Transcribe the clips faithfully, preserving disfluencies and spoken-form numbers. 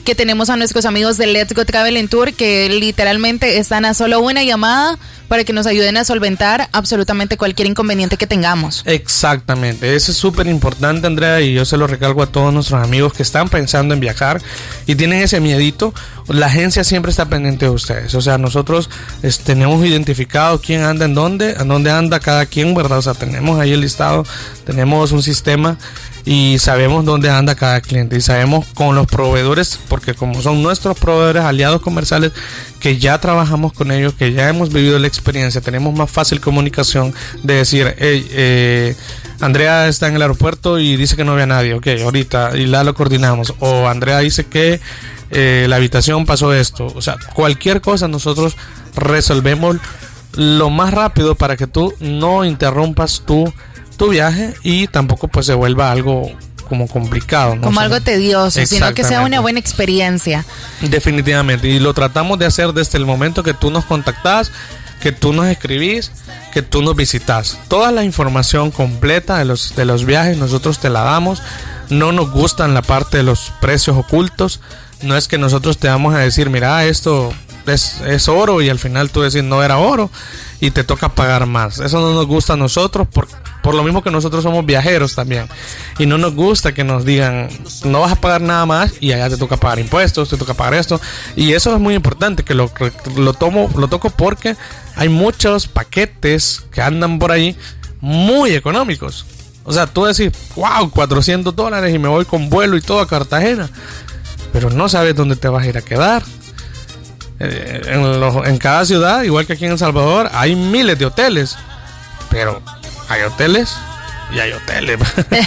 que tenemos a nuestros amigos de Let's Go Travel and Tour, que literalmente están a solo una llamada para que nos ayuden a solventar absolutamente cualquier inconveniente que tengamos. Exactamente, eso es súper importante, Andrea, y yo se lo recalco a todos nuestros amigos que están pensando en viajar y tienen ese miedito. La agencia siempre está pendiente de ustedes, o sea, nosotros es, tenemos identificado quién anda en dónde, en dónde anda cada quien, ¿verdad? O sea, tenemos ahí el listado, tenemos un sistema y sabemos dónde anda cada cliente y sabemos con los proveedores, porque como son nuestros proveedores, aliados comerciales, que ya trabajamos con ellos, que ya hemos vivido la experiencia, tenemos más fácil comunicación de decir, hey, eh, Andrea está en el aeropuerto y dice que no ve a nadie, ok, ahorita, y la lo coordinamos, o Andrea dice que eh, la habitación pasó esto, o sea, cualquier cosa nosotros resolvemos lo más rápido para que tú no interrumpas tu tu viaje y tampoco pues se vuelva algo como complicado, ¿no? Como o sea, algo tedioso, sino que sea una buena experiencia. Definitivamente, y lo tratamos de hacer desde el momento que tú nos contactas, que tú nos escribís, que tú nos visitas. Toda la información completa de los, de los viajes nosotros te la damos. No nos gustan la parte de los precios ocultos. No es que nosotros te vamos a decir, mira, esto es, es oro, y al final tú decís no era oro y te toca pagar más. Eso no nos gusta a nosotros, por, por lo mismo que nosotros somos viajeros también, y no nos gusta que nos digan no vas a pagar nada más y allá te toca pagar impuestos, te toca pagar esto, y eso es muy importante que lo, lo tomo, lo toco porque hay muchos paquetes que andan por ahí muy económicos. O sea, tú decís, wow, cuatrocientos dólares y me voy con vuelo y todo a Cartagena, pero no sabes dónde te vas a ir a quedar. Eh, en, los, en cada ciudad, igual que aquí en El Salvador, hay miles de hoteles, pero hay hoteles y hay hoteles.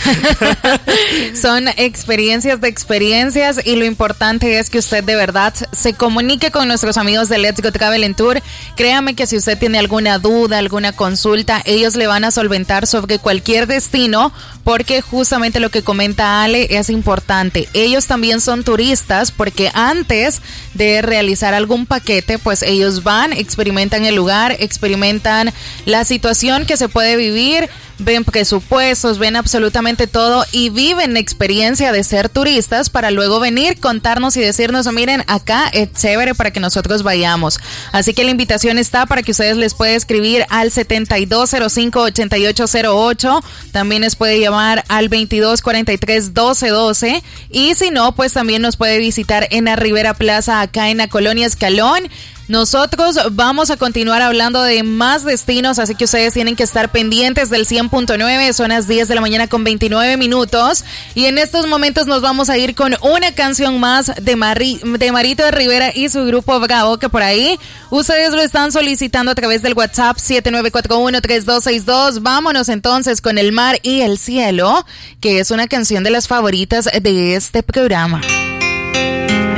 Son experiencias de experiencias, y lo importante es que usted de verdad se comunique con nuestros amigos de Let's Go Travel and Tour. Créame que si usted tiene alguna duda, alguna consulta, ellos le van a solventar sobre cualquier destino, porque justamente lo que comenta Ale es importante. Ellos también son turistas, porque antes de realizar algún paquete, pues ellos van, experimentan el lugar, experimentan la situación que se puede vivir, ven presupuestos, ven absolutamente todo y viven la experiencia de ser turistas para luego venir, contarnos y decirnos, miren, acá es chévere para que nosotros vayamos. Así que la invitación está para que ustedes les pueden escribir al setenta y dos cero cinco, ochenta y ocho cero ocho, también les puede llamar al veintidós cuarenta y tres, doce doce, y si no, pues también nos puede visitar en la Rivera Plaza, acá en la Colonia Escalón. Nosotros vamos a continuar hablando de más destinos, así que ustedes tienen que estar pendientes del cien punto nueve, son las diez de la mañana con veintinueve minutos, y en estos momentos nos vamos a ir con una canción más de, Mari, de Marito de Rivera y su grupo Bravo, que por ahí ustedes lo están solicitando a través del WhatsApp siete nueve cuatro uno, tres dos seis dos. Vámonos entonces con El Mar y el Cielo, que es una canción de las favoritas de este programa.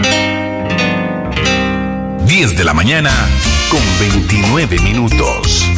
diez de la mañana con veintinueve minutos.